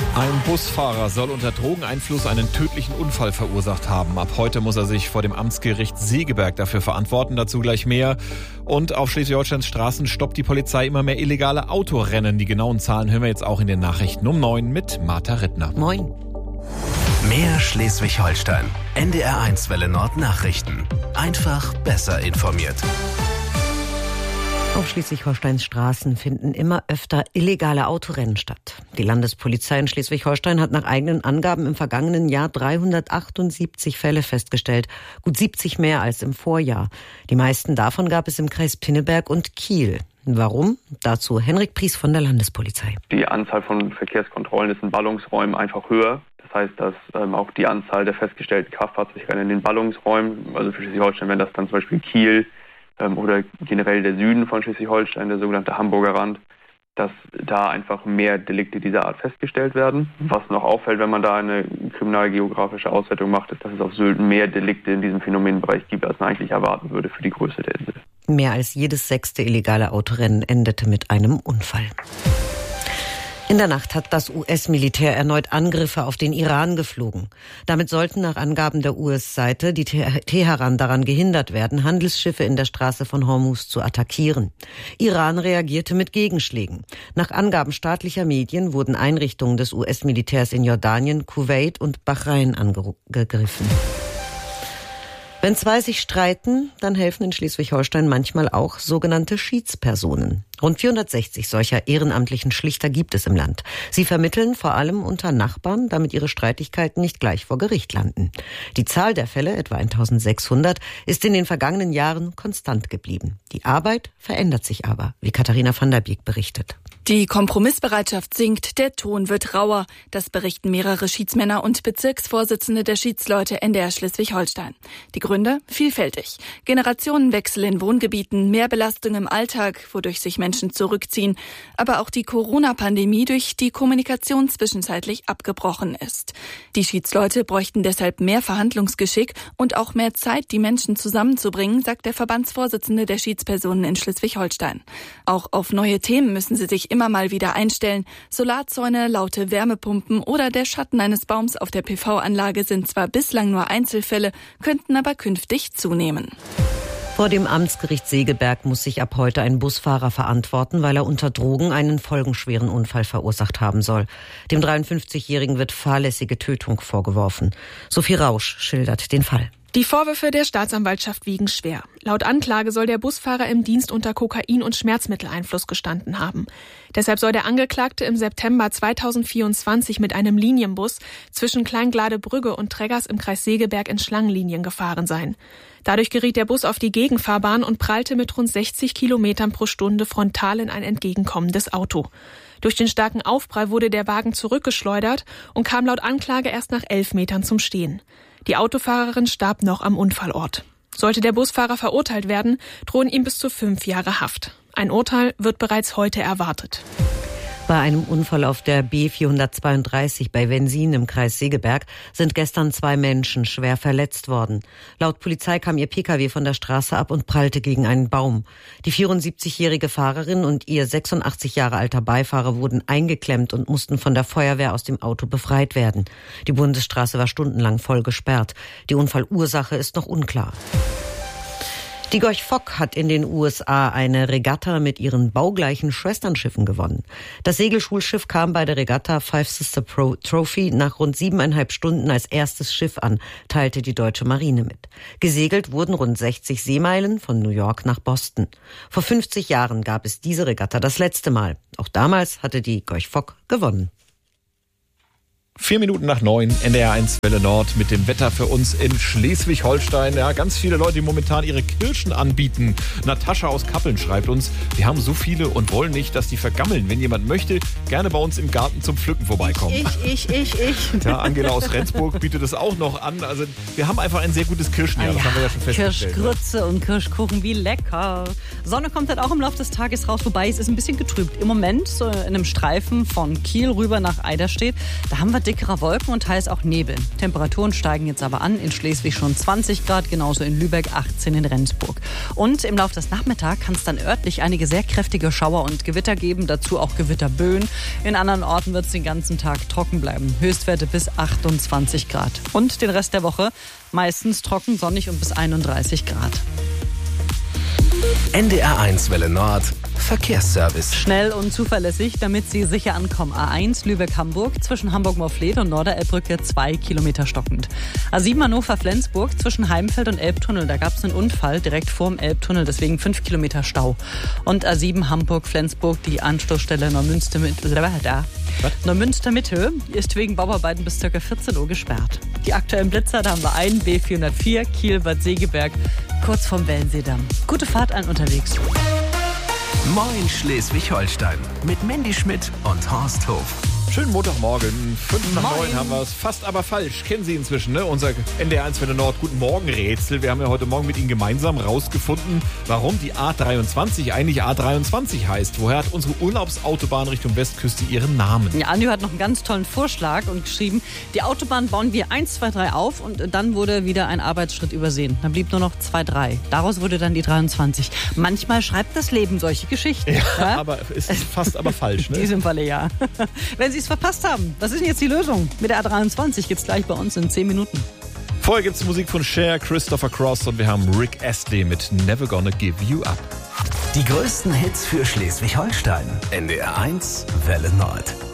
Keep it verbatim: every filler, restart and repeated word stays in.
Ein Busfahrer soll unter Drogeneinfluss einen tödlichen Unfall verursacht haben. Ab heute muss er sich vor dem Amtsgericht Segeberg dafür verantworten. Dazu gleich mehr. Und auf Schleswig-Holsteins Straßen stoppt die Polizei immer mehr illegale Autorennen. Die genauen Zahlen hören wir jetzt auch in den Nachrichten um neun mit Martha Rittner. Moin. Mehr Schleswig-Holstein. N D R eins Welle Nord Nachrichten. Einfach besser informiert. Auf Schleswig-Holsteins Straßen finden immer öfter illegale Autorennen statt. Die Landespolizei in Schleswig-Holstein hat nach eigenen Angaben im vergangenen Jahr dreihundertachtundsiebzig Fälle festgestellt, gut siebzig mehr als im Vorjahr. Die meisten davon gab es im Kreis Pinneberg und Kiel. Warum? Dazu Henrik Pries von der Landespolizei. Die Anzahl von Verkehrskontrollen ist in Ballungsräumen einfach höher. Das heißt, dass ähm, auch die Anzahl der festgestellten Kraftfahrzeugrennen in den Ballungsräumen, also für Schleswig-Holstein wären das dann zum Beispiel Kiel, oder generell der Süden von Schleswig-Holstein, der sogenannte Hamburger Rand, dass da einfach mehr Delikte dieser Art festgestellt werden. Was noch auffällt, wenn man da eine kriminalgeografische Auswertung macht, ist, dass es auf Sylt mehr Delikte in diesem Phänomenbereich gibt, als man eigentlich erwarten würde für die Größe der Insel. Mehr als jedes sechste illegale Autorennen endete mit einem Unfall. In der Nacht hat das U S-Militär erneut Angriffe auf den Iran geflogen. Damit sollten nach Angaben der U S-Seite die Teheran daran gehindert werden, Handelsschiffe in der Straße von Hormuz zu attackieren. Iran reagierte mit Gegenschlägen. Nach Angaben staatlicher Medien wurden Einrichtungen des U S-Militärs in Jordanien, Kuwait und Bahrain angegriffen. Wenn zwei sich streiten, dann helfen in Schleswig-Holstein manchmal auch sogenannte Schiedspersonen. Rund vierhundertsechzig solcher ehrenamtlichen Schlichter gibt es im Land. Sie vermitteln vor allem unter Nachbarn, damit ihre Streitigkeiten nicht gleich vor Gericht landen. Die Zahl der Fälle, etwa eintausendsechshundert, ist in den vergangenen Jahren konstant geblieben. Die Arbeit verändert sich aber, wie Katharina van der Beek berichtet. Die Kompromissbereitschaft sinkt, der Ton wird rauer. Das berichten mehrere Schiedsmänner und Bezirksvorsitzende der Schiedsleute N D R Schleswig-Holstein. Die Gründe? Vielfältig. Generationenwechsel in Wohngebieten, mehr Belastung im Alltag, wodurch sich Menschen zurückziehen, aber auch die Corona-Pandemie, durch die Kommunikation zwischenzeitlich abgebrochen ist. Die Schiedsleute bräuchten deshalb mehr Verhandlungsgeschick und auch mehr Zeit, die Menschen zusammenzubringen, sagt der Verbandsvorsitzende der Schiedspersonen in Schleswig-Holstein. Auch auf neue Themen müssen sie sich immer mal wieder einstellen. Solarzäune, laute Wärmepumpen oder der Schatten eines Baums auf der P V-Anlage sind zwar bislang nur Einzelfälle, könnten aber künftig zunehmen. Vor dem Amtsgericht Segeberg muss sich ab heute ein Busfahrer verantworten, weil er unter Drogen einen folgenschweren Unfall verursacht haben soll. Dem dreiundfünfzigjährigen wird fahrlässige Tötung vorgeworfen. Sophie Rausch schildert den Fall. Die Vorwürfe der Staatsanwaltschaft wiegen schwer. Laut Anklage soll der Busfahrer im Dienst unter Kokain- und Schmerzmitteleinfluss gestanden haben. Deshalb soll der Angeklagte im September zweitausendvierundzwanzig mit einem Linienbus zwischen Kleingladebrügge und Treggers im Kreis Segeberg in Schlangenlinien gefahren sein. Dadurch geriet der Bus auf die Gegenfahrbahn und prallte mit rund sechzig Kilometern pro Stunde frontal in ein entgegenkommendes Auto. Durch den starken Aufprall wurde der Wagen zurückgeschleudert und kam laut Anklage erst nach elf Metern zum Stehen. Die Autofahrerin starb noch am Unfallort. Sollte der Busfahrer verurteilt werden, drohen ihm bis zu fünf Jahre Haft. Ein Urteil wird bereits heute erwartet. Bei einem Unfall auf der B vierhundertzweiunddreißig bei Wensin im Kreis Segeberg sind gestern zwei Menschen schwer verletzt worden. Laut Polizei kam ihr Pkw von der Straße ab und prallte gegen einen Baum. Die vierundsiebzigjährige Fahrerin und ihr sechsundachtzig Jahre alter Beifahrer wurden eingeklemmt und mussten von der Feuerwehr aus dem Auto befreit werden. Die Bundesstraße war stundenlang voll gesperrt. Die Unfallursache ist noch unklar. Die Gorch Fock hat in den U S A eine Regatta mit ihren baugleichen Schwesternschiffen gewonnen. Das Segelschulschiff kam bei der Regatta Five Sister Pro Trophy nach rund siebeneinhalb Stunden als erstes Schiff an, teilte die deutsche Marine mit. Gesegelt wurden rund sechzig Seemeilen von New York nach Boston. Vor fünfzig Jahren gab es diese Regatta das letzte Mal. Auch damals hatte die Gorch Fock gewonnen. Vier Minuten nach neun, N D R eins Welle Nord mit dem Wetter für uns in Schleswig-Holstein. Ja, ganz viele Leute, die momentan ihre Kirschen anbieten. Natascha aus Kappeln schreibt uns, wir haben so viele und wollen nicht, dass die vergammeln. Wenn jemand möchte, gerne bei uns im Garten zum Pflücken vorbeikommen. Ich, ich, ich, ich. Ja, Angela aus Rendsburg bietet es auch noch an. Also wir haben einfach ein sehr gutes Kirschenjahr, ah, das ja. haben wir ja schon festgestellt. Kirschgrütze ja. und Kirschkuchen, wie lecker. Sonne kommt dann auch im Laufe des Tages raus, wobei es ist ein bisschen getrübt. Im Moment so in einem Streifen von Kiel rüber nach Eiderstedt, da haben wir dickerer Wolken und teils auch Nebel. Temperaturen steigen jetzt aber an, in Schleswig schon zwanzig Grad, genauso in Lübeck, achtzehn in Rendsburg. Und im Laufe des Nachmittags kann es dann örtlich einige sehr kräftige Schauer und Gewitter geben, dazu auch Gewitterböen. In anderen Orten wird es den ganzen Tag trocken bleiben. Höchstwerte bis achtundzwanzig Grad. Und den Rest der Woche meistens trocken, sonnig und bis einunddreißig Grad. N D R eins Welle Nord Verkehrsservice. Schnell und zuverlässig, damit Sie sicher ankommen. A eins Lübeck-Hamburg zwischen Hamburg-Morfleet und Norderelbbrücke zwei Kilometer stockend. A sieben Hannover-Flensburg zwischen Heimfeld und Elbtunnel. Da gab es einen Unfall direkt vorm Elbtunnel, deswegen fünf Kilometer Stau. Und A sieben Hamburg-Flensburg, die Anschlussstelle Neumünster mit, da. Neumünster Mitte ist wegen Bauarbeiten bis ca. vierzehn Uhr gesperrt. Die aktuellen Blitzer, da haben wir einen B vierhundertvier Kiel-Bad Segeberg, kurz vom Wellenseedamm. Gute Fahrt allen unterwegs. Moin Schleswig-Holstein mit Mandy Schmidt und Horst Hof. Schönen Montagmorgen, fünf nach Moin. neun haben wir es. Fast aber falsch. Kennen Sie inzwischen, ne? Unser N D R eins Welle Nord Guten Morgen Rätsel. Wir haben ja heute Morgen mit Ihnen gemeinsam rausgefunden, warum die A dreiundzwanzig eigentlich A dreiundzwanzig heißt. Woher hat unsere Urlaubsautobahn Richtung Westküste ihren Namen? Ja, Andi hat noch einen ganz tollen Vorschlag und geschrieben, die Autobahn bauen wir eins, zwei, drei auf und dann wurde wieder ein Arbeitsschritt übersehen. Dann blieb nur noch zwei, drei. Daraus wurde dann die dreiundzwanzig. Manchmal schreibt das Leben solche Geschichten. Ja, ja? aber es ist fast aber falsch, In ne? diesem Falle ja. Wenn Sie es verpasst haben, was ist denn jetzt die Lösung? Mit der A dreiundzwanzig geht's gleich bei uns in zehn Minuten. Vorher gibt's Musik von Cher, Christopher Cross und wir haben Rick Astley mit Never Gonna Give You Up. Die größten Hits für Schleswig-Holstein. N D R eins Welle Nord.